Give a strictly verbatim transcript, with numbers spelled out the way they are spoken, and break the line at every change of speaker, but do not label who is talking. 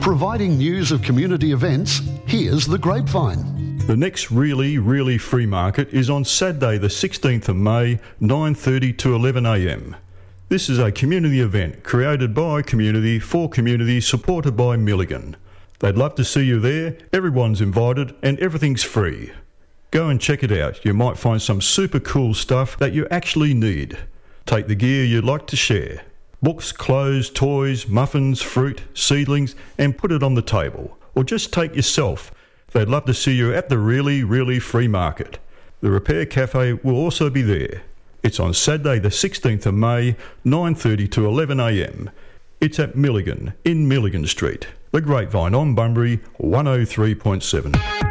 Providing news of community events, here's The Grapevine.
The next Really, Really Free Market is on Saturday the sixteenth of May, nine thirty to eleven a m. This is a community event created by community for community, supported by Milligan. They'd love to see you there. Everyone's invited and everything's free. Go and check it out. You might find some super cool stuff that you actually need. Take the gear you'd like to share. Books, clothes, toys, muffins, fruit, seedlings, and put it on the table. Or just take yourself. They'd love to see you at the Really, Really Free Market. The Repair Cafe will also be there. It's on Saturday the sixteenth of May, nine thirty to eleven a m. It's at Milligan, in Milligan Street. The Grapevine on Bunbury, one oh three point seven.